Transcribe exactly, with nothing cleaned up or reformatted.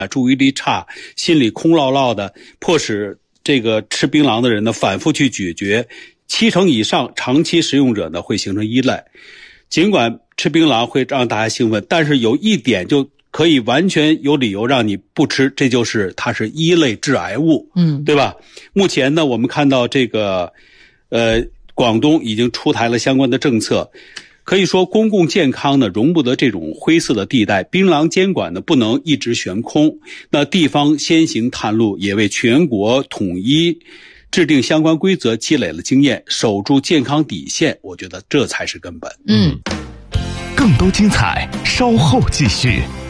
注意力差，心里空落落的，迫使这个吃槟榔的人呢反复去咀嚼，七成以上长期食用者呢会形成依赖。尽管吃槟榔会让大家兴奋，但是有一点就可以完全有理由让你不吃，这就是它是一类致癌物， 嗯， 对吧？目前呢，我们看到这个，呃，广东已经出台了相关的政策，可以说公共健康呢容不得这种灰色的地带，槟榔监管呢不能一直悬空，那地方先行探路，也为全国统一制定相关规则积累了经验，守住健康底线，我觉得这才是根本。 嗯， 更多精彩稍后继续。